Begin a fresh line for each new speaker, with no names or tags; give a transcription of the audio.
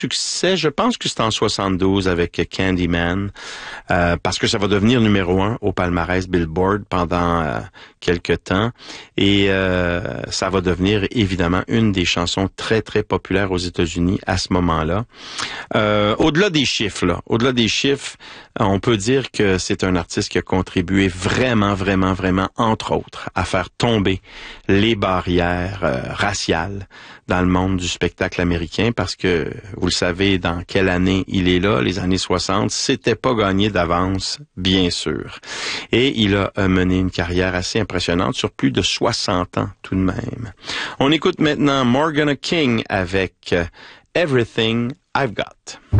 succès, je pense que c'est en 72 avec Candyman, parce que ça va devenir numéro 1 au palmarès Billboard pendant quelque temps, et ça va devenir évidemment une des chansons très très populaires aux États-Unis à ce moment-là. Au-delà des chiffres, on peut dire que c'est un artiste qui a contribué vraiment, entre autres, à faire tomber les barrières raciales dans le monde du spectacle américain, parce que vous le savez dans quelle année il est là, les années 60, c'était pas gagné d'avance, bien sûr. Et il a mené une carrière assez impressionnante sur plus de 60 ans tout de même. On écoute maintenant Morgana King avec Everything I've Got.